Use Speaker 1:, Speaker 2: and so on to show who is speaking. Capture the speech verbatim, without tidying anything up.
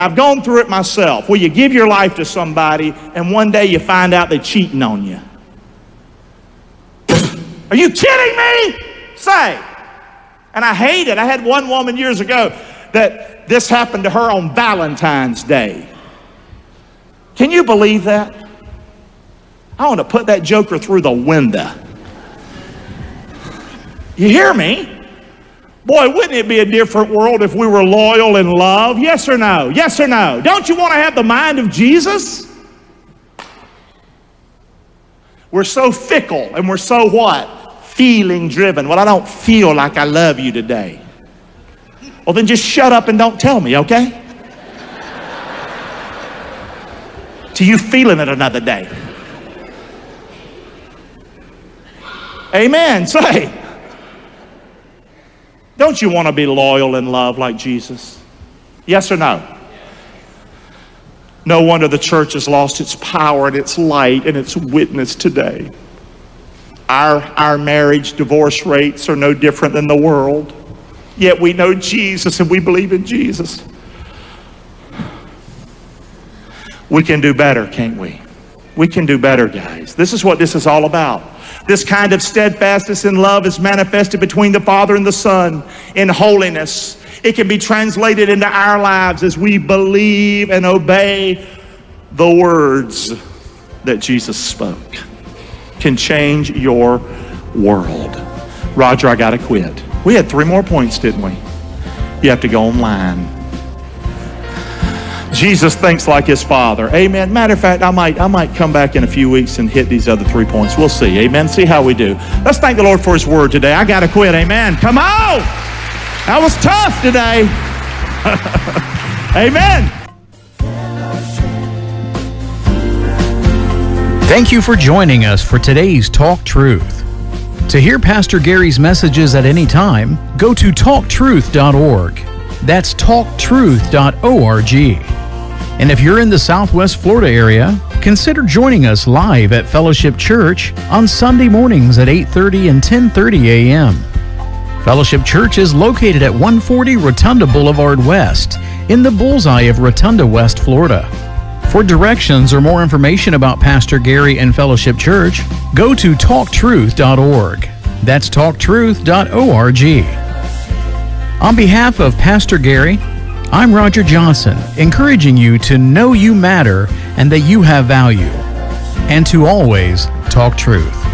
Speaker 1: I've gone through it myself, where you give your life to somebody and one day you find out they're cheating on you. Are you kidding me? Say. And I hate it. I had one woman years ago that this happened to her on Valentine's Day. Can you believe that? I want to put that joker through the window. You hear me? Boy, wouldn't it be a different world if we were loyal in love? Yes or no? Yes or no? Don't you want to have the mind of Jesus? We're so fickle and we're so what? Feeling driven. Well, I don't feel like I love you today. Well, then just shut up and don't tell me, okay? Till you feeling it another day. Amen. Say. Don't you want to be loyal in love like Jesus? Yes or no? No wonder the church has lost its power and its light and its witness today. Our, our marriage divorce rates are no different than the world. Yet we know Jesus and we believe in Jesus. We can do better, can't we? We can do better, guys. This is what this is all about. This kind of steadfastness in love is manifested between the Father and the Son in holiness. It can be translated into our lives as we believe and obey the words that Jesus spoke. Can change your world. Roger, I gotta quit. We had three more points, didn't we? You have to go online. Jesus thinks like his Father. Amen. Matter of fact, I might, I might come back in a few weeks and hit these other three points. We'll see. Amen. See how we do. Let's thank the Lord for his word today. I got to quit. Amen. Come on. That was tough today. Amen.
Speaker 2: Thank you for joining us for today's Talk Truth. To hear Pastor Gary's messages at any time, go to talk truth dot org. That's talk truth dot org. And if you're in the Southwest Florida area, consider joining us live at Fellowship Church on Sunday mornings at eight thirty and ten thirty a m Fellowship Church is located at one forty Rotunda Boulevard West in the bullseye of Rotunda, West Florida. For directions or more information about Pastor Gary and Fellowship Church, go to talk truth dot org. That's talk truth dot org. On behalf of Pastor Gary, I'm Roger Johnson, encouraging you to know you matter and that you have value, and to always talk truth.